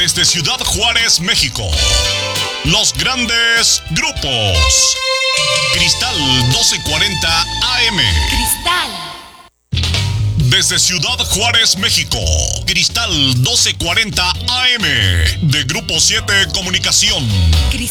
Desde Ciudad Juárez, México, los grandes grupos. Cristal 1240 AM. Cristal. Desde Ciudad Juárez, México, Cristal 1240 AM, de Grupo 7 Comunicación.